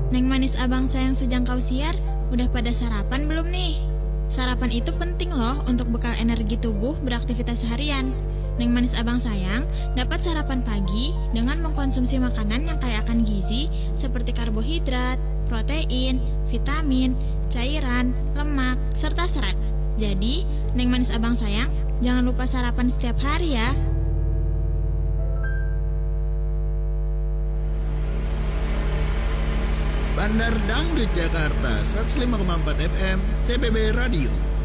Neng manis abang sayang sejangkau siar, udah pada sarapan belum nih? Sarapan itu penting loh untuk bekal energi tubuh beraktivitas seharian. Neng manis abang sayang dapat sarapan pagi dengan mengkonsumsi makanan yang kaya akan gizi seperti karbohidrat, protein, vitamin, cairan, lemak, serta serat. Jadi, Neng manis abang sayang, jangan lupa sarapan setiap hari ya. Bandar Dangdut Jakarta 105,4 FM CBB Radio.